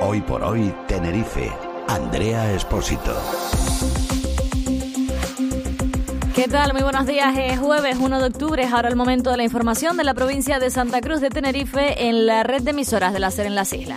Hoy por hoy, Tenerife. Andrea Espósito. ¿Qué tal? Muy buenos días. Es jueves 1 de octubre. Es ahora el momento de la información de la provincia de Santa Cruz de Tenerife en la red de emisoras de la SER en las islas.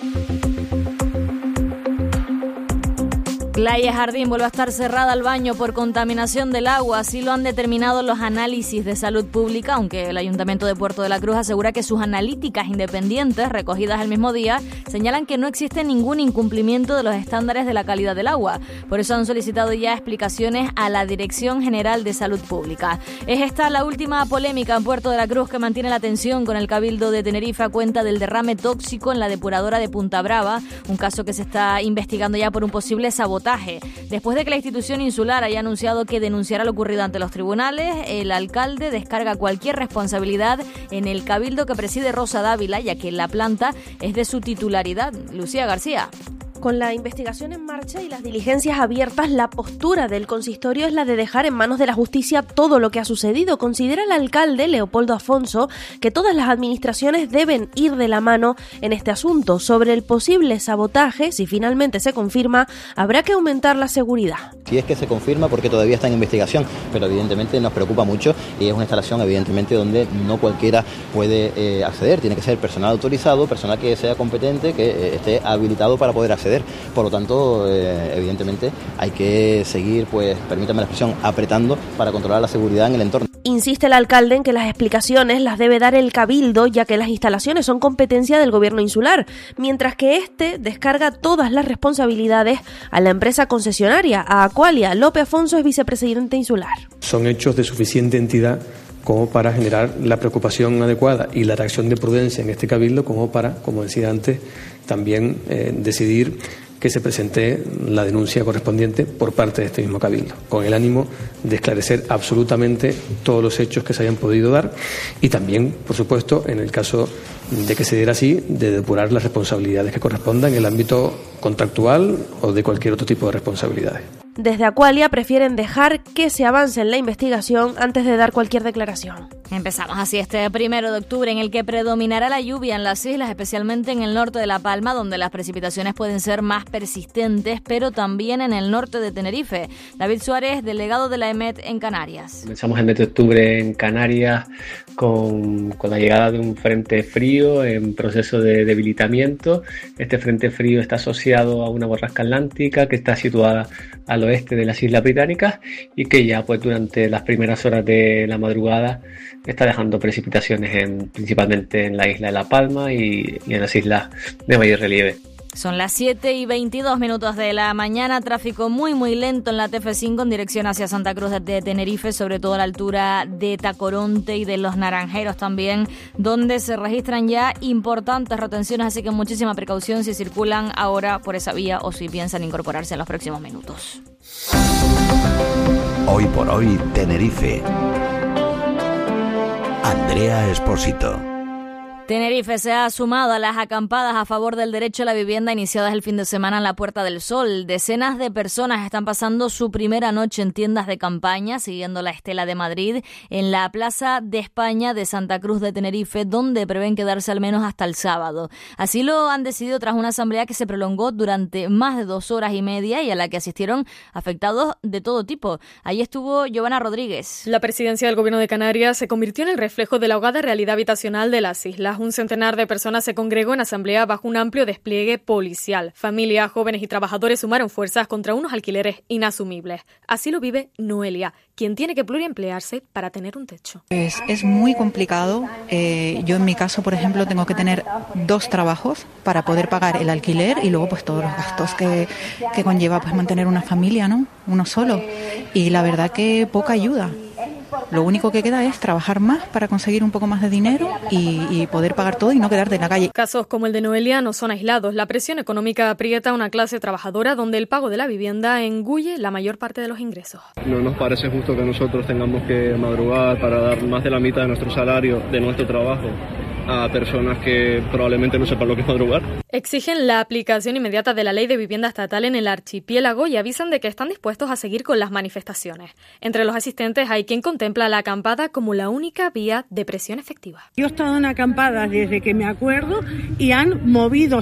Playa Jardín vuelve a estar cerrada al baño por contaminación del agua. Así lo han determinado los análisis de salud pública, aunque el Ayuntamiento de Puerto de la Cruz asegura que sus analíticas independientes, recogidas el mismo día, señalan que no existe ningún incumplimiento de los estándares de la calidad del agua. Por eso han solicitado ya explicaciones a la Dirección General de Salud Pública. Es esta la última polémica en Puerto de la Cruz que mantiene la atención con el Cabildo de Tenerife a cuenta del derrame tóxico en la depuradora de Punta Brava, un caso que se está investigando ya por un posible sabotaje. Después de que la institución insular haya anunciado que denunciará lo ocurrido ante los tribunales, el alcalde descarga cualquier responsabilidad en el cabildo que preside Rosa Dávila, ya que la planta es de su titularidad. Lucía García. Con la investigación en marcha y las diligencias abiertas, la postura del consistorio es la de dejar en manos de la justicia todo lo que ha sucedido. Considera el alcalde, Leopoldo Afonso, que todas las administraciones deben ir de la mano en este asunto. Sobre el posible sabotaje, si finalmente se confirma, habrá que aumentar la seguridad. Si es que se confirma, porque todavía está en investigación, pero evidentemente nos preocupa mucho y es una instalación evidentemente donde no cualquiera puede acceder. Tiene que ser personal autorizado, personal que sea competente, que esté habilitado para poder acceder. Por lo tanto, evidentemente hay que seguir, permítame la expresión, apretando para controlar la seguridad en el entorno. Insiste el alcalde en que las explicaciones las debe dar el cabildo, ya que las instalaciones son competencia del gobierno insular, mientras que este descarga todas las responsabilidades a la empresa concesionaria, a Aqualia. Lope Afonso es vicepresidente insular. Son hechos de suficiente entidad como para generar la preocupación adecuada y la reacción de prudencia en este cabildo, como para, como decía antes, también decidir que se presente la denuncia correspondiente por parte de este mismo cabildo, con el ánimo de esclarecer absolutamente todos los hechos que se hayan podido dar y también, por supuesto, en el caso de que se diera así, de depurar las responsabilidades que correspondan en el ámbito contractual o de cualquier otro tipo de responsabilidades. Desde Aqualia prefieren dejar que se avance en la investigación antes de dar cualquier declaración. Empezamos así este 1 de octubre en el que predominará la lluvia en las islas, especialmente en el norte de La Palma, donde las precipitaciones pueden ser más persistentes, pero también en el norte de Tenerife. David Suárez, delegado de la EMET en Canarias. Comenzamos el mes de octubre en Canarias con la llegada de un frente frío en proceso de debilitamiento. Este frente frío está asociado a una borrasca atlántica que está situada al oeste de las Islas Británicas y que ya durante las primeras horas de la madrugada está dejando precipitaciones principalmente en la isla de La Palma y en las islas de mayor relieve. Son las 7:22 de la mañana, tráfico muy lento en la TF5 en dirección hacia Santa Cruz de Tenerife, sobre todo a la altura de Tacoronte y de Los Naranjeros también, donde se registran ya importantes retenciones, así que muchísima precaución si circulan ahora por esa vía o si piensan incorporarse en los próximos minutos. Hoy por hoy, Tenerife. Andrea Espósito. Tenerife se ha sumado a las acampadas a favor del derecho a la vivienda iniciadas el fin de semana en la Puerta del Sol. Decenas de personas están pasando su primera noche en tiendas de campaña, siguiendo la estela de Madrid, en la Plaza de España de Santa Cruz de Tenerife, donde prevén quedarse al menos hasta el sábado. Así lo han decidido tras una asamblea que se prolongó durante más de 2 horas y media y a la que asistieron afectados de todo tipo. Allí estuvo Giovanna Rodríguez. La presidencia del Gobierno de Canarias se convirtió en el reflejo de la ahogada realidad habitacional de las islas. Un centenar de personas se congregó en asamblea bajo un amplio despliegue policial. Familias, jóvenes y trabajadores sumaron fuerzas contra unos alquileres inasumibles. Así lo vive Noelia, quien tiene que pluriemplearse para tener un techo. Es muy complicado. Yo en mi caso, por ejemplo, tengo que tener 2 trabajos para poder pagar el alquiler y luego pues todos los gastos que conlleva pues mantener una familia, ¿no? Uno solo. Y la verdad que poca ayuda. Lo único que queda es trabajar más para conseguir un poco más de dinero y poder pagar todo y no quedarte en la calle. Casos como el de Noelia no son aislados. La presión económica aprieta a una clase trabajadora donde el pago de la vivienda engulle la mayor parte de los ingresos. No nos parece justo que nosotros tengamos que madrugar para dar más de la mitad de nuestro salario, de nuestro trabajo, a personas que probablemente no sepan lo que es madrugar. Exigen la aplicación inmediata de la ley de vivienda estatal en el archipiélago y avisan de que están dispuestos a seguir con las manifestaciones. Entre los asistentes hay quien contempla la acampada como la única vía de presión efectiva. Yo he estado en acampadas desde que me acuerdo y han movido